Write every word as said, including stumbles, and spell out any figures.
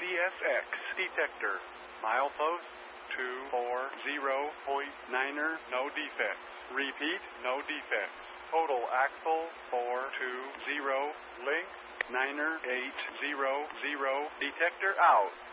S X detector. Milepost two four zero point niner, no defects. Repeat, no defects. Total axle four two zero, link niner eight zero zero, detector out.